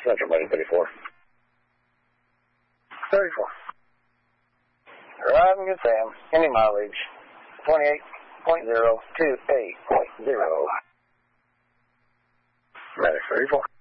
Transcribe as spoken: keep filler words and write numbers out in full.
Central Mighty thirty-four. thirty-four. Driving good Sam. Any mileage. twenty-eight point zero two eight point zero. Medic thirty-four.